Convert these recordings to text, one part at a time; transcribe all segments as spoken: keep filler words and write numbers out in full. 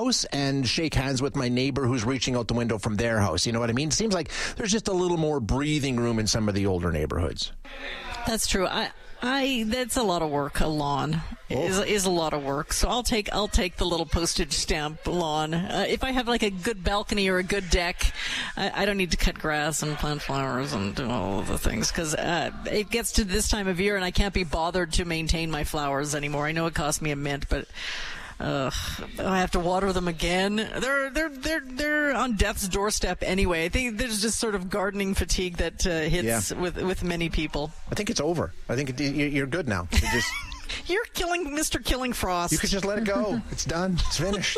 house and shake hands with my neighbor who's reaching out the window from their house. You know what I mean? It seems like there's just a little more breathing room in some of the older neighborhoods. That's true. I, I that's a lot of work. A lawn oh. is is a lot of work. So I'll take I'll take the little postage stamp lawn. Uh, if I have like a good balcony or a good deck, I, I don't need to cut grass and plant flowers and do all of the things because uh, it gets to this time of year and I can't be bothered to maintain my flowers anymore. I know it costs me a mint, but. Uh, I have to water them again. They're they're they're they're on death's doorstep anyway. I think there's just sort of gardening fatigue that uh, hits yeah. with with many people. I think it's over. I think it, you're good now. You just you're killing Mister Killing Frost. You could just let it go. It's done. It's finished.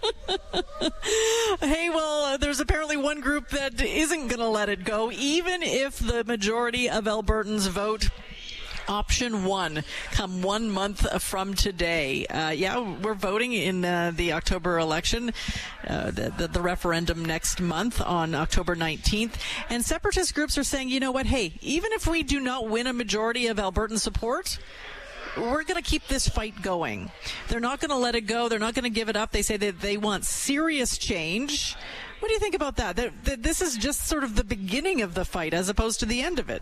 Hey, well, uh, there's apparently one group that isn't going to let it go, even if the majority of Albertans vote. Option one, come one month from today. Uh, yeah, we're voting in uh, the October election, uh, the, the, the referendum next month on October nineteenth. And separatist groups are saying, you know what, hey, even if we do not win a majority of Albertan support, we're going to keep this fight going. They're not going to let it go. They're not going to give it up. They say that they want serious change. What do you think about that? That, that this is just sort of the beginning of the fight as opposed to the end of it.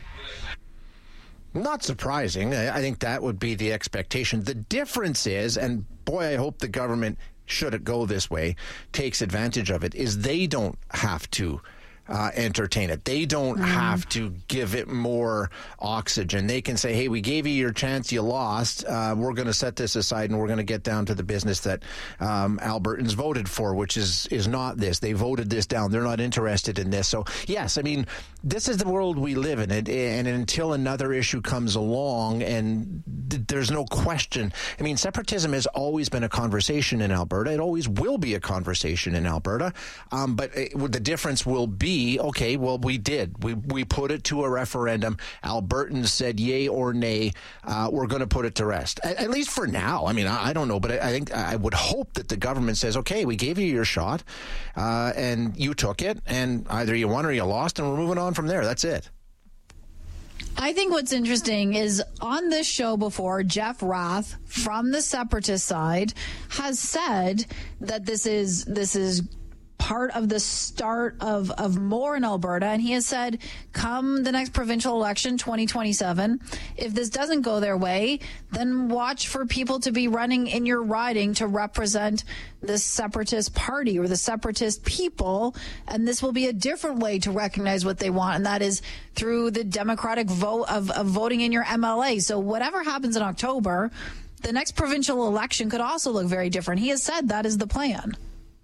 Not surprising. I think that would be the expectation. The difference is, and boy, I hope the government, should it go this way, takes advantage of it, is they don't have to Uh, entertain it. They don't mm. have to give it more oxygen. They can say, hey, we gave you your chance, you lost. Uh, we're going to set this aside and we're going to get down to the business that um, Albertans voted for, which is, is not this. They voted this down. They're not interested in this. So, yes, I mean, this is the world we live in. And, and until another issue comes along, and th- there's no question. I mean, separatism has always been a conversation in Alberta. It always will be a conversation in Alberta. Um, but it, the difference will be okay, well, we did. We we put it to a referendum. Albertans said yay or nay. Uh, we're going to put it to rest, at, at least for now. I mean, I, I don't know, but I, I think I would hope that the government says, okay, we gave you your shot, uh, and you took it, and either you won or you lost, and we're moving on from there. That's it. I think what's interesting is on this show before, Jeff Rath from the separatist side has said that this is this is. part of the start of, of more in Alberta. And he has said, come the next provincial election, twenty twenty-seven, if this doesn't go their way, then watch for people to be running in your riding to represent the separatist party or the separatist people. And this will be a different way to recognize what they want. And that is through the democratic vote of, of voting in your M L A. So whatever happens in October, the next provincial election could also look very different. He has said that is the plan.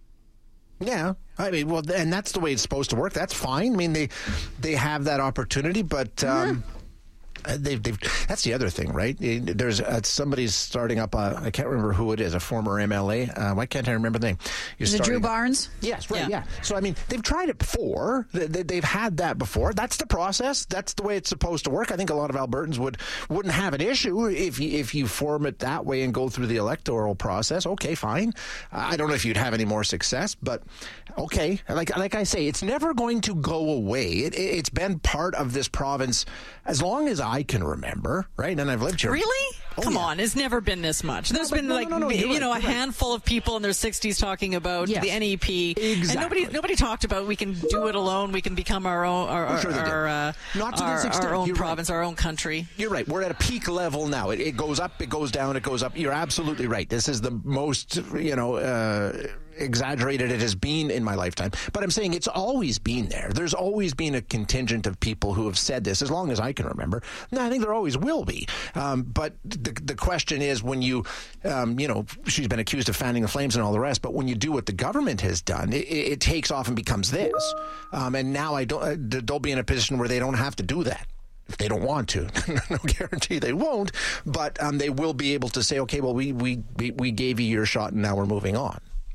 Yeah, I mean, well, and that's the way it's supposed to work. That's fine. I mean, they they have that opportunity, but um, yeah. they've, they've. That's the other thing, right? There's uh, somebody's starting up. A, I can't remember who it is. A former M L A. Uh, why can't I remember the name? You're is it Drew Barnes? Yes, right. Yeah. yeah. So I mean, they've tried it before. They, they've had that before. That's the process. That's the way it's supposed to work. I think a lot of Albertans would wouldn't have an issue if you, if you form it that way and go through the electoral process. Okay, fine. I don't know if you'd have any more success, but okay. Like like I say, it's never going to go away. It, it, it's been part of this province as long as I can remember, right? And I've lived here. Really? Oh, Come yeah. on, it's never been this much. There's no, been no, like no, no, no, you right, know a right. handful of people in their sixties talking about yes. the N E P, exactly. and nobody nobody talked about we can do it alone. We can become our own our our, sure our, uh, Not to our, this extent. our own You're province, right. our own country. You're right. We're at a peak level now. It, it goes up, it goes down, it goes up. You're absolutely right. This is the most you know. Uh, exaggerated it has been in my lifetime, but I'm saying it's always been there. There's always been a contingent of people who have said this as long as I can remember. And I think there always will be. Um, but the the question is when you, um, you know, she's been accused of fanning the flames and all the rest, but when you do what the government has done, it, it takes off and becomes this. Um, and now I don't, uh, they'll be in a position where they don't have to do that. If they don't want to, no guarantee they won't, but um, they will be able to say, okay, well, we, we, we gave you your shot and now we're moving on.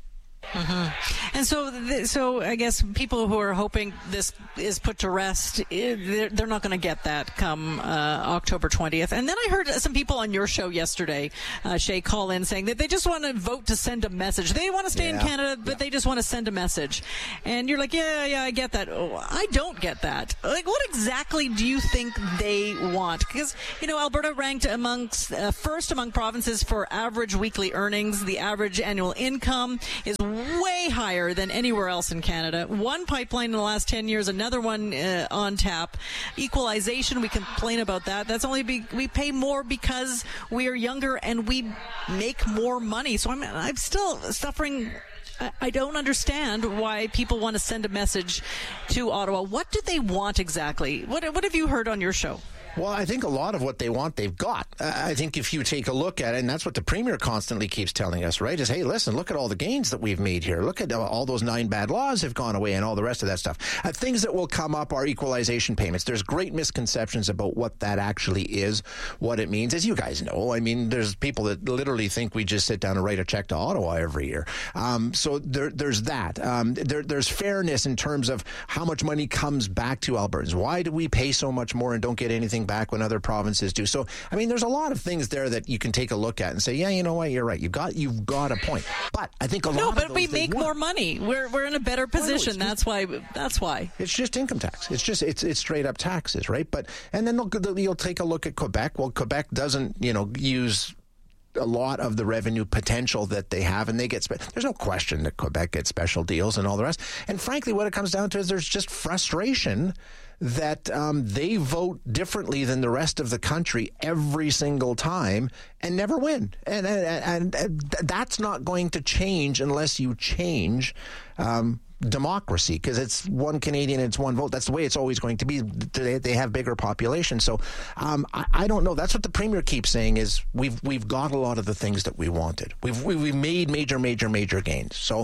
Mm-hmm. And so, th- so I guess people who are hoping this is put to rest, they're, they're not going to get that come uh, October twentieth. And then I heard some people on your show yesterday, uh, Shay, call in saying that they just want to vote to send a message. They want to stay yeah. in Canada, but yeah. they just want to send a message. And you're like, yeah, yeah, I get that. Oh, I don't get that. Like, what exactly do you think they want? Because, you know, Alberta ranked amongst uh, first among provinces for average weekly earnings. The average annual income is way higher than anywhere else in Canada. One pipeline in the last ten years, another one uh, on tap. Equalization, we complain about that. That's only be, we pay more because we are younger and we make more money. So I'm I'm still suffering. I don't understand why people want to send a message to Ottawa. What do they want exactly? What what have you heard on your show? Well, I think a lot of what they want, they've got. Uh, I think if you take a look at it, and that's what the Premier constantly keeps telling us, right, is, hey, listen, look at all the gains that we've made here. Look at uh, all those nine bad laws have gone away and all the rest of that stuff. Uh, things that will come up are equalization payments. There's great misconceptions about what that actually is, what it means. As you guys know, I mean, there's people that literally think we just sit down and write a check to Ottawa every year. Um, so there, there's that. Um, there, there's fairness in terms of how much money comes back to Albertans. Why do we pay so much more and don't get anything back when other provinces do? So, I mean, there's a lot of things there that you can take a look at and say, yeah, you know what, you're right. You've got you've got a point. But I think a lot no, of but those we make want. more money. We're we're in a better position. Well, no, that's why. That's why. It's just income tax. It's just it's it's straight up taxes, right? But and then they'll, you'll take a look at Quebec. Well, Quebec doesn't, you know, use a lot of the revenue potential that they have, and they get spe- there's no question that Quebec gets special deals and all the rest. And frankly, what it comes down to is there's just frustration that um, they vote differently than the rest of the country every single time and never win. And, and, and that's not going to change unless you change um, democracy, because it's one Canadian, it's one vote. That's the way it's always going to be. They, they have bigger populations. So um, I, I don't know. That's what the Premier keeps saying is we've we've got a lot of the things that we wanted. We've, we've made major, major, major gains. So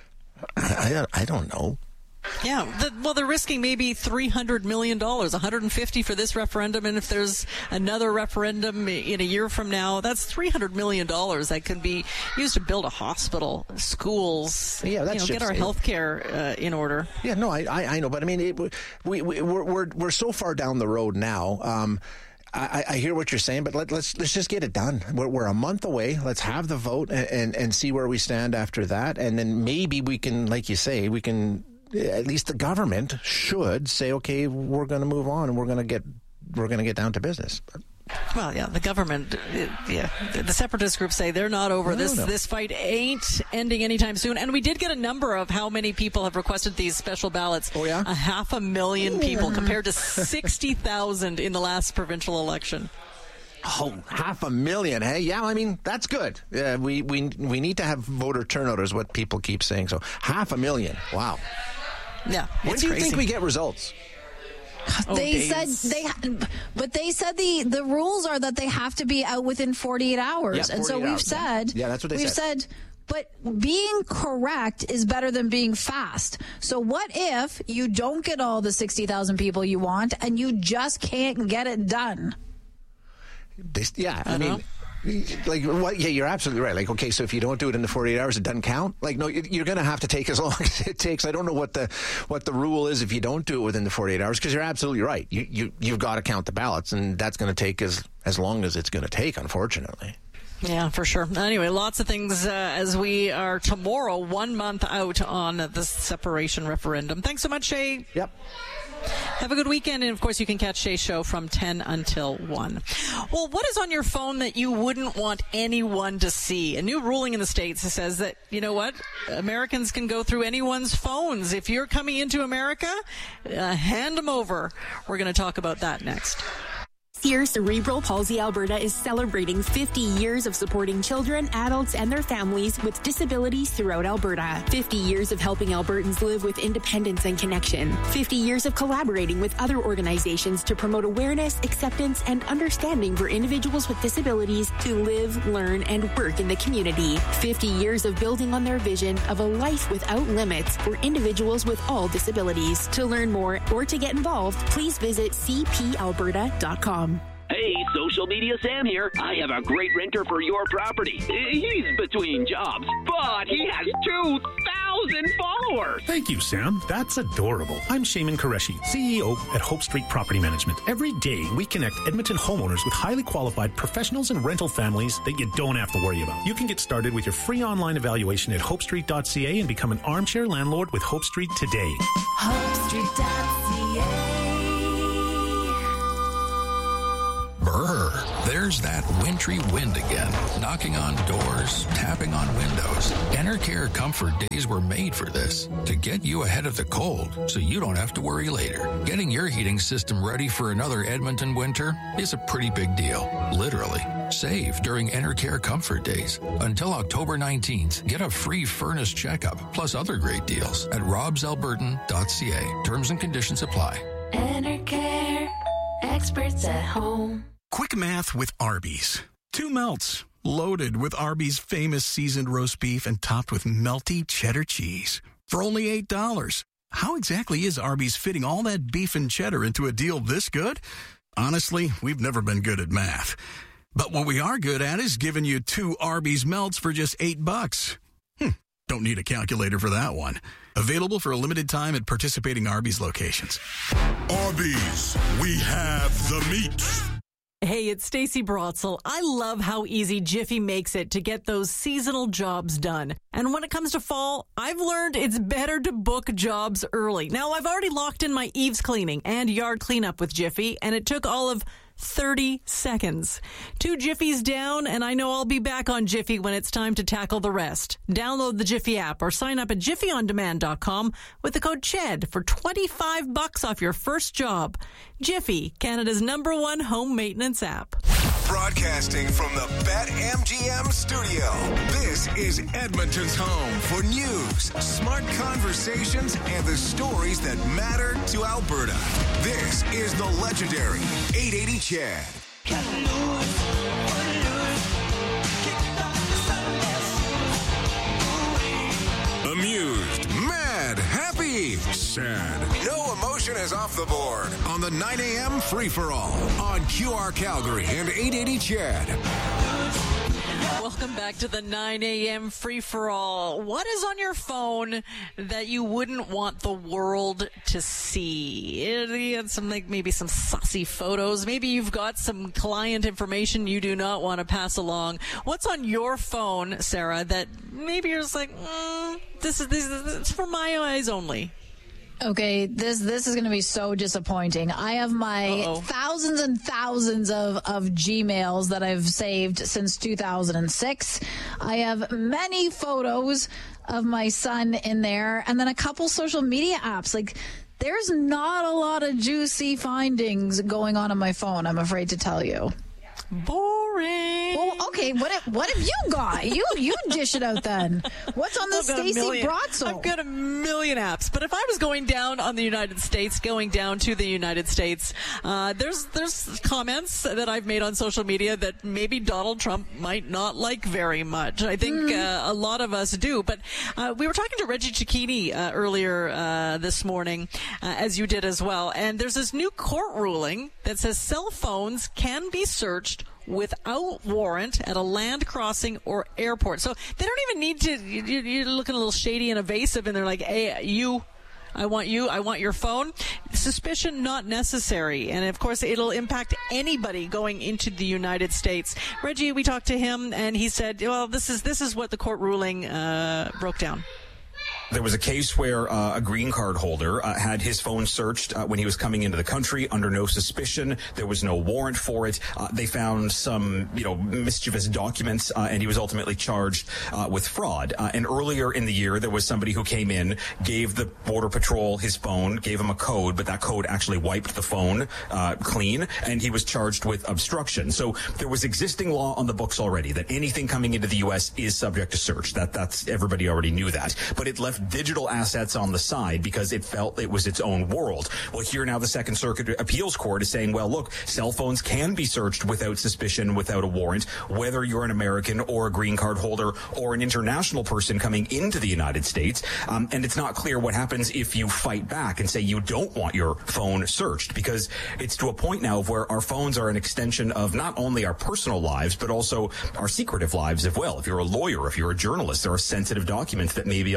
I, I, I don't know. Yeah, the, well, they're risking maybe three hundred million dollars, one hundred fifty for this referendum, and if there's another referendum in a year from now, that's three hundred million dollars that can be used to build a hospital, schools, yeah, that's you know, just, get our health care uh, in order. Yeah, no, I, I, I know, but I mean, it, we, we, we're, we're, we're so far down the road now. Um, I, I hear what you're saying, but let, let's let's just get it done. We're, we're a month away. Let's have the vote and, and, and see where we stand after that, and then maybe we can, like you say, we can... At least the government should say, okay, we're going to move on and we're going to get we're going to get down to business. Well, yeah, the government, yeah, the separatist groups say they're not over. No, this. No. This fight ain't ending anytime soon. And we did get a number of how many people have requested these special ballots. Oh, yeah? A half a million people compared to sixty thousand in the last provincial election. Oh, half a million, hey? Yeah, I mean, that's good. Uh, we, we, we need to have voter turnout is what people keep saying. So half a million. Wow. Yeah. When do you crazy. think we get results? Oh, they days. said they, but they said the, the rules are that they have to be out within forty-eight hours. Yeah, forty-eight and so we've hours. said, yeah, that's what they we've said. said, but being correct is better than being fast. So what if you don't get all the sixty thousand people you want and you just can't get it done? This, yeah, I, I mean, know. like, what, yeah, you're absolutely right. Like, okay, so if you don't do it in the forty-eight hours, it doesn't count. Like, no, you're going to have to take as long as it takes. I don't know what the what the rule is if you don't do it within the forty-eight hours, because you're absolutely right. You you you've got to count the ballots, and that's going to take as as long as it's going to take, unfortunately. Yeah, for sure. Anyway, lots of things uh, as we are tomorrow, one month out on the separation referendum. Thanks so much, Shay. Yep. Have a good weekend, and of course you can catch Shay's show from ten until one. Well, what is on your phone that you wouldn't want anyone to see? A new ruling in the States says that, you know what, Americans can go through anyone's phones. If you're coming into America, uh, hand them over. We're going to talk about that next. Sears Cerebral Palsy Alberta is celebrating fifty years of supporting children, adults, and their families with disabilities throughout Alberta. fifty years of helping Albertans live with independence and connection. fifty years of collaborating with other organizations to promote awareness, acceptance, and understanding for individuals with disabilities to live, learn, and work in the community. fifty years of building on their vision of a life without limits for individuals with all disabilities. To learn more or to get involved, please visit c p alberta dot com. Hey, Social Media Sam here. I have a great renter for your property. He's between jobs, but he has two thousand followers. Thank you, Sam. That's adorable. I'm Shaman Qureshi, C E O at Hope Street Property Management. Every day, we connect Edmonton homeowners with highly qualified professionals and rental families that you don't have to worry about. You can get started with your free online evaluation at hope street dot c a and become an armchair landlord with Hope Street today. hope street dot c a. Brr, there's that wintry wind again, knocking on doors, tapping on windows. Enercare Comfort Days were made for this, to get you ahead of the cold so you don't have to worry later. Getting your heating system ready for another Edmonton winter is a pretty big deal, literally. Save during Enercare Comfort Days. Until October nineteenth, get a free furnace checkup, plus other great deals at robs albertan dot c a. Terms and conditions apply. Enercare, experts at home. Quick math with Arby's. Two melts, loaded with Arby's famous seasoned roast beef and topped with melty cheddar cheese. For only eight dollars. How exactly is Arby's fitting all that beef and cheddar into a deal this good? Honestly, we've never been good at math. But what we are good at is giving you two Arby's melts for just eight bucks. Hm, don't need a calculator for that one. Available for a limited time at participating Arby's locations. Arby's, we have the meat. Hey, it's Stacey Brotzel. I love how easy Jiffy makes it to get those seasonal jobs done. And when it comes to fall, I've learned it's better to book jobs early. Now, I've already locked in my eaves cleaning and yard cleanup with Jiffy, and it took all of thirty seconds. Two Jiffies down, and I know I'll be back on Jiffy when it's time to tackle the rest. Download the Jiffy app or sign up at jiffy on demand dot com with the code CHED for twenty-five bucks off your first job. Jiffy, Canada's number one home maintenance app. Broadcasting from the BetMGM studio, this is Edmonton's home for news, smart conversations, and the stories that matter to Alberta. This is the legendary eight eighty Chad. Amused, mad, happy, sad. No emotion is off the board on the nine a.m. free-for-all on Q R Calgary and eight eighty Chad. Welcome back to the nine a.m. free-for-all. What is on your phone that you wouldn't want the world to see? You had some, like, maybe some saucy photos. Maybe you've got some client information you do not want to pass along. What's on your phone, Sarah, that maybe you're just like, mm, this is this is for my eyes only? Okay, this this is going to be so disappointing. I have my Uh-oh. thousands and thousands of, of Gmails that I've saved since two thousand six. I have many photos of my son in there, and then a couple social media apps. Like, there's not a lot of juicy findings going on on my phone, I'm afraid to tell you. Boring. Well, okay, what have, what have you got? You you dish it out then. What's on the Stacey Brotzel? I've got a million apps, but if I was going down on the United States, going down to the United States, uh, there's there's comments that I've made on social media that maybe Donald Trump might not like very much. I think mm. uh, a lot of us do. But uh, we were talking to Reggie Cicchini uh, earlier uh, this morning, uh, as you did as well, and there's this new court ruling that says cell phones can be searched without warrant at a land crossing or airport. So they don't even need to, you're looking a little shady and evasive, and they're like, hey, you, I want you, I want your phone. Suspicion not necessary. And of course, it'll impact anybody going into the United States. Reggie, we talked to him, and he said, well, this is, this is what the court ruling uh, broke down. There was a case where uh, a green card holder uh, had his phone searched uh, when he was coming into the country under no suspicion. There was no warrant for it. Uh, they found some, you know, mischievous documents, uh, and he was ultimately charged uh, with fraud. Uh, and earlier in the year, there was somebody who came in, gave the Border Patrol his phone, gave him a code, but that code actually wiped the phone uh, clean, and he was charged with obstruction. So there was existing law on the books already that anything coming into the U S is subject to search. That that's everybody already knew that, but it left digital assets on the side because it felt it was its own world. Well, here now the Second Circuit Appeals Court is saying, well, look, cell phones can be searched without suspicion, without a warrant, whether you're an American or a green card holder or an international person coming into the United States. Um, and it's not clear what happens if you fight back and say you don't want your phone searched, because it's to a point now where our phones are an extension of not only our personal lives, but also our secretive lives as well. If you're a lawyer, if you're a journalist, there are sensitive documents that may be on your phone.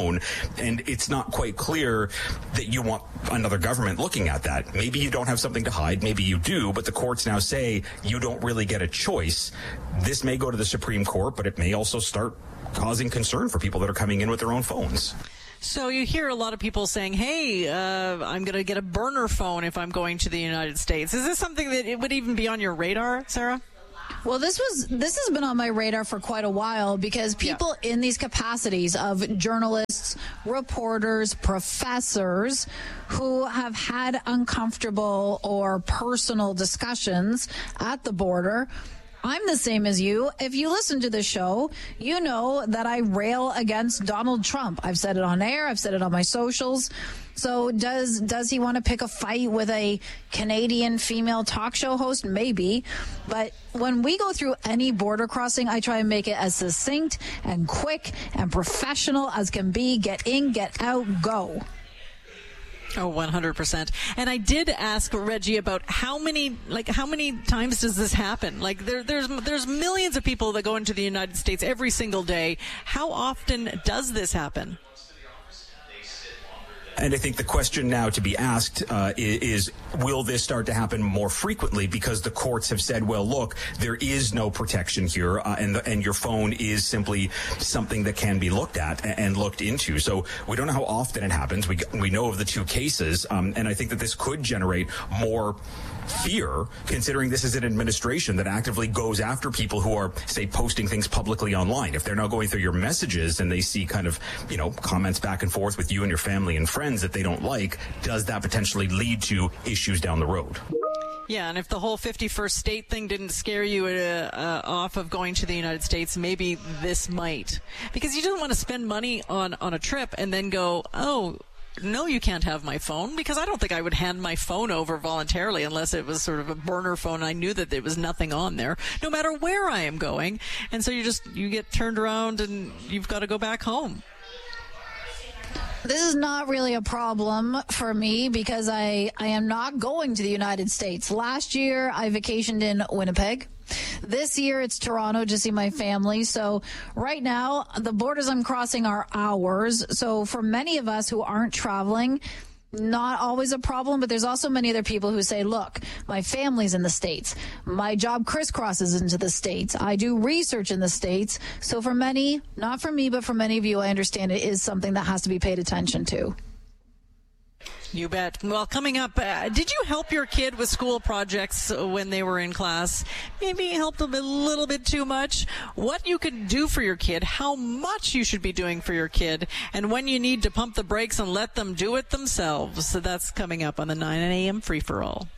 phone, and it's not quite clear that you want another government looking at that. Maybe you don't have something to hide, maybe you do, but the courts now say you don't really get a choice. This may go to the Supreme Court, but it may also start causing concern for people that are coming in with their own phones. So you hear a lot of people saying, hey, uh, I'm going to get a burner phone if I'm going to the United States. Is this something that it would even be on your radar, Sarah? Well, this was this has been on my radar for quite a while because people yeah. in these capacities of journalists, reporters, professors who have had uncomfortable or personal discussions at the border. I'm the same as you. If you listen to the show, you know that I rail against Donald Trump. I've said it on air. I've said it on my socials. So does does he want to pick a fight with a Canadian female talk show host? Maybe. But when we go through any border crossing, I try and make it as succinct and quick and professional as can be. Get in, get out, go. Oh, one hundred percent. And I did ask Reggie about how many, like, how many times does this happen? Like, there, there's there's millions of people that go into the United States every single day. How often does this happen? And I think the question now to be asked uh, is, will this start to happen more frequently? Because the courts have said, well, look, there is no protection here, uh, and the, and your phone is simply something that can be looked at and looked into. So we don't know how often it happens. We we know of the two cases, um, and I think that this could generate more fear, considering this is an administration that actively goes after people who are, say, posting things publicly online. If they're now going through your messages and they see kind of, you know, comments back and forth with you and your family and friends that they don't like, does that potentially lead to issues down the road? Yeah, and if the whole fifty-first state thing didn't scare you uh, uh, off of going to the United States, maybe this might. Because you don't want to spend money on, on a trip and then go, oh, no, you can't have my phone, because I don't think I would hand my phone over voluntarily unless it was sort of a burner phone. I knew that there was nothing on there, no matter where I am going. And so you just, you get turned around and you've got to go back home. This is not really a problem for me because I, I am not going to the United States. Last year, I vacationed in Winnipeg. This year, it's Toronto to see my family. So right now, the borders I'm crossing are ours. So for many of us who aren't traveling, not always a problem, but there's also many other people who say, look, my family's in the States. My job crisscrosses into the States. I do research in the States. So for many, not for me, but for many of you, I understand it is something that has to be paid attention to. You bet. Well, coming up, uh, did you help your kid with school projects when they were in class? Maybe you helped them a little bit too much. What you could do for your kid, how much you should be doing for your kid, and when you need to pump the brakes and let them do it themselves. So that's coming up on the nine a.m. Free-for-All.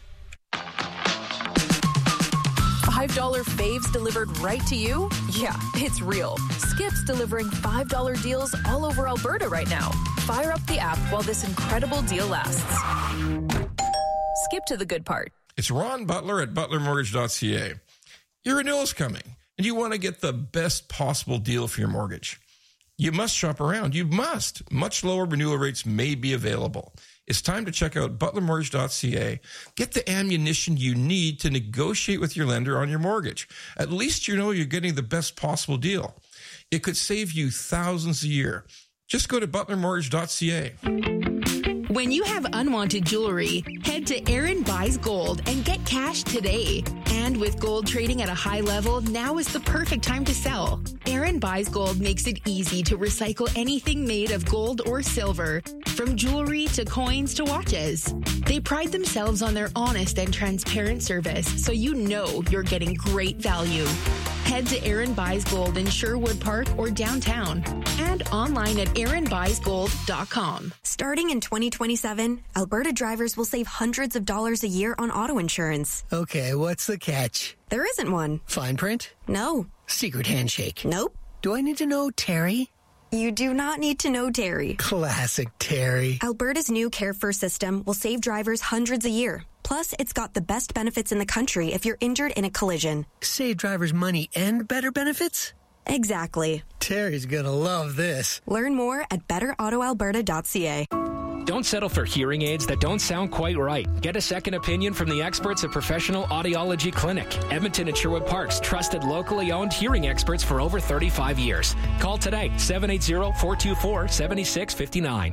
five dollar faves delivered right to you? Yeah, it's real. Skip's delivering five dollar deals all over Alberta right now. Fire up the app while this incredible deal lasts. Skip to the good part. It's Ron Butler at butler mortgage dot c a. Your renewal is coming, and you want to get the best possible deal for your mortgage. You must shop around. You must. Much lower renewal rates may be available. It's time to check out butler mortgage dot c a. Get the ammunition you need to negotiate with your lender on your mortgage. At least you know you're getting the best possible deal. It could save you thousands a year. Just go to butler mortgage dot c a. When you have unwanted jewelry, head to Aaron Buys Gold and get cash today. And with gold trading at a high level, now is the perfect time to sell. Aaron Buys Gold makes it easy to recycle anything made of gold or silver, from jewelry to coins to watches. They pride themselves on their honest and transparent service, so you know you're getting great value. Head to Aaron Buys Gold in Sherwood Park or downtown, and online at aaron buys gold dot com. Starting in twenty twenty-seven, Alberta drivers will save hundreds of dollars a year on auto insurance. Okay, what's the catch? There isn't one. Fine print? No. Secret handshake? Nope. Do I need to know Terry? You do not need to know Terry. Classic Terry. Alberta's new Care First system will save drivers hundreds a year. Plus, it's got the best benefits in the country if you're injured in a collision. Save drivers money and better benefits? Exactly. Terry's gonna love this. Learn more at better auto alberta dot c a. Don't settle for hearing aids that don't sound quite right. Get a second opinion from the experts at Professional Audiology Clinic. Edmonton and Sherwood Park's trusted locally owned hearing experts for over thirty-five years. Call today, seven eight zero, four two four, seven six five nine.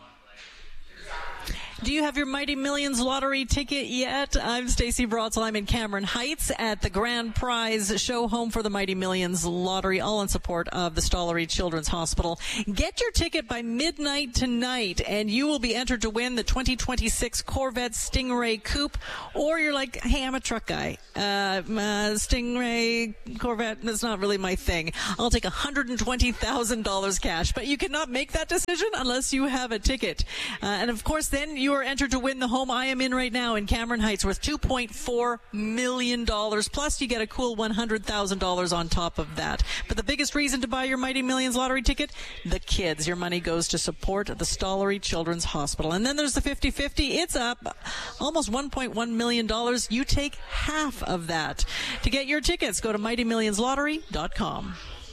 Do you have your Mighty Millions lottery ticket yet? I'm Stacey Brotzel. I'm in Cameron Heights at the Grand Prize show home for the Mighty Millions lottery, all in support of the Stollery Children's Hospital. Get your ticket by midnight tonight, and you will be entered to win the twenty twenty-six Corvette Stingray Coupe. Or you're like, hey, I'm a truck guy. Uh, uh, Stingray, Corvette, that's not really my thing. I'll take one hundred twenty thousand dollars cash. But you cannot make that decision unless you have a ticket. Uh, and, of course, then you You are entered to win the home I am in right now in Cameron Heights worth two point four million dollars. Plus, you get a cool one hundred thousand dollars on top of that. But the biggest reason to buy your Mighty Millions lottery ticket? The kids. Your money goes to support the Stollery Children's Hospital. And then there's the fifty-fifty. It's up almost one point one million dollars. You take half of that. To get your tickets, go to mighty millions lottery dot com.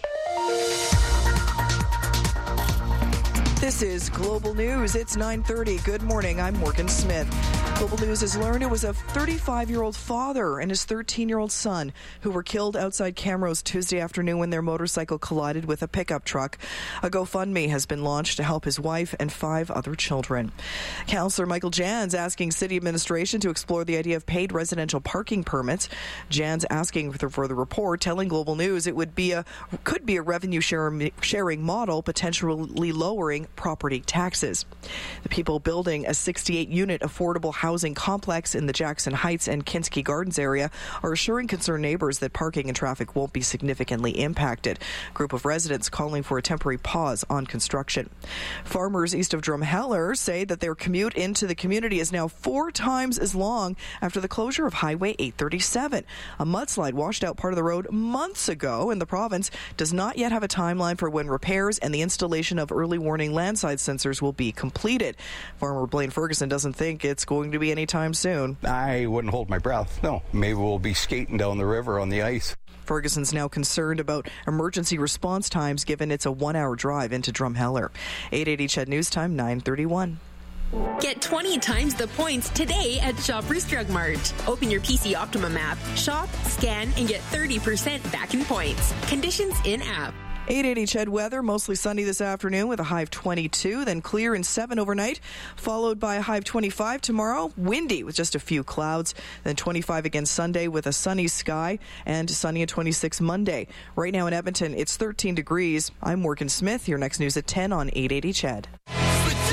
This is Global News. It's nine thirty. Good morning. I'm Morgan Smith. Global News has learned it was a thirty-five-year-old father and his thirteen-year-old son who were killed outside Camrose Tuesday afternoon when their motorcycle collided with a pickup truck. A GoFundMe has been launched to help his wife and five other children. Councillor Michael Jans asking city administration to explore the idea of paid residential parking permits. Jans asking for the report, telling Global News it would be a could be a revenue sharing model, potentially lowering property taxes. The people building a sixty-eight unit affordable housing complex in the Jackson Heights and Kinski Gardens area are assuring concerned neighbors that parking and traffic won't be significantly impacted. A group of residents calling for a temporary pause on construction. Farmers east of Drumheller say that their commute into the community is now four times as long after the closure of Highway eight thirty-seven. A mudslide washed out part of the road months ago, and the province does not yet have a timeline for when repairs and the installation of early warning landside sensors will be completed. Farmer Blaine Ferguson doesn't think it's going to be anytime soon. I wouldn't hold my breath. No, maybe we'll be skating down the river on the ice. Ferguson's now concerned about emergency response times given it's a one-hour drive into Drumheller. eight eighty C H E D News Time, nine thirty-one. Get twenty times the points today at Shoppers Drug Mart. Open your P C Optimum app, shop, scan, and get thirty percent back in points. Conditions in-app. eight eighty C H E D weather, mostly sunny this afternoon with a high of twenty-two, then clear and seven overnight, followed by a high of twenty-five tomorrow, windy with just a few clouds, then twenty-five again Sunday with a sunny sky, and sunny at twenty-six Monday. Right now in Edmonton, it's thirteen degrees. I'm Morgan Smith. Your next news at ten on eight eighty C H E D.